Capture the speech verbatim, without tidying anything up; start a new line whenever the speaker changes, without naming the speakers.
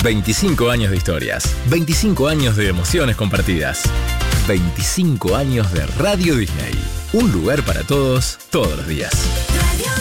veinticinco años de historias, veinticinco años de emociones compartidas, veinticinco años de Radio Disney. Un lugar para todos, todos los días.